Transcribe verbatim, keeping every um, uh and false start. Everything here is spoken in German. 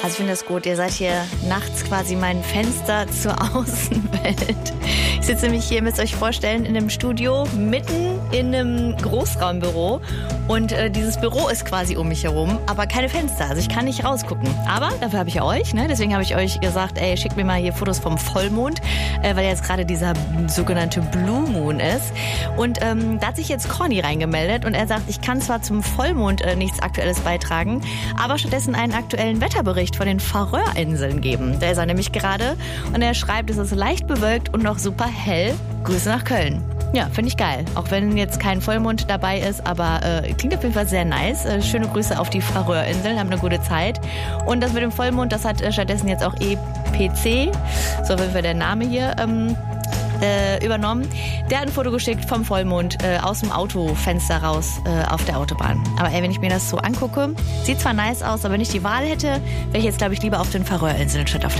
Also ich finde das gut. Ihr seid hier nachts quasi mein Fenster zur Außenwelt. Ich sitze nämlich hier, müsst ihr euch vorstellen, in einem Studio, mitten in einem Großraumbüro. Und äh, dieses Büro ist quasi um mich herum, aber keine Fenster. Also ich kann nicht rausgucken. Aber dafür habe ich ja euch, ne? Deswegen habe ich euch gesagt, ey, schickt mir mal hier Fotos vom Vollmond, äh, weil jetzt gerade dieser sogenannte Blue Moon ist. Und ähm, da hat sich jetzt Corny reingemeldet und er sagt, ich kann zwar zum Vollmond äh, nichts Aktuelles beitragen, aber stattdessen einen aktuellen Wetterbericht von den Färöerinseln geben. Da ist er nämlich gerade und er schreibt, es ist leicht bewölkt und noch super hell. Grüße nach Köln. Ja, finde ich geil. Auch wenn jetzt kein Vollmond dabei ist, aber äh, klingt auf jeden Fall sehr nice. Äh, schöne Grüße auf die Färöerinseln, haben eine gute Zeit. Und das mit dem Vollmond, das hat äh, stattdessen jetzt auch E P C, so auf jeden Fall der Name hier, ähm, äh, übernommen. Der hat ein Foto geschickt vom Vollmond äh, aus dem Autofenster raus äh, auf der Autobahn. Aber ey, wenn ich mir das so angucke, sieht zwar nice aus, aber wenn ich die Wahl hätte, wäre ich jetzt, glaube ich, lieber auf den Färöerinseln statt auf